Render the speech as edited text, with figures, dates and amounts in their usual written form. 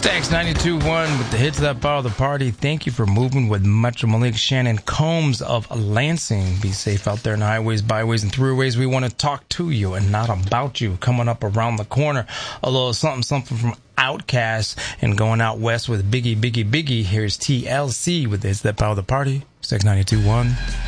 Thanks, 92.1 with the hits that power the party. Thank you for moving with Metro Malik Shannon Combs of Lansing. Be safe out there in the highways, byways, and throughways. We want to talk to you and not about you. Coming up around the corner, a little something from Outkast, and going out west with Biggie. Here's TLC with the hits that power the party. Sex 92.1.